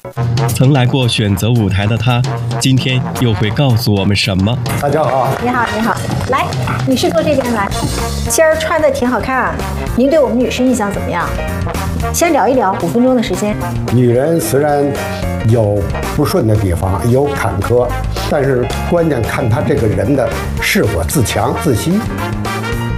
曾来过选择舞台的她，今天又会告诉我们什么？ 大家好， 你好，你好，来，女士坐这边来。今儿穿的挺好看，您对我们女士印象怎么样？先聊一聊，5分钟的时间。 女人虽然有不顺的地方，有坎坷，但是关键看她这个人的是否自强自信。